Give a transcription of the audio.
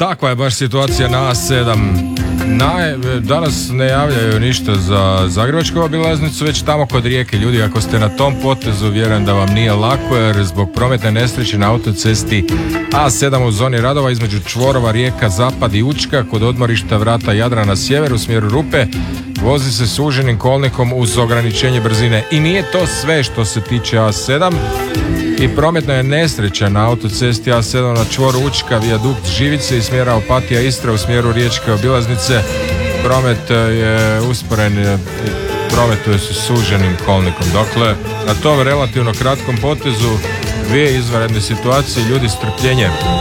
Takva je baš situacija na A7. Danas ne javljaju ništa za Zagrebačku obilaznicu, već tamo kod Rijeke. Ljudi, ako ste na tom potezu, vjerujem da vam nije lako, jer zbog prometne nesreće na autocesti A7 u zoni radova između čvorova Rijeka Zapad i Učka kod odmorišta vrata Jadra na sjever u smjeru Rupe vozi se suženim kolnikom uz ograničenje brzine. I nije to sve što se tiče A7. I prometna je nesreća na autocesti A7 na čvoru Učka, vijadukt Živice i smjera Opatija Istra u smjeru Riječke obilaznice. Promet je usporen, prometuje se suženim kolnikom. Dakle, na tom relativno kratkom potezu dvije izvanredne situacije, ljudi, strpljenje.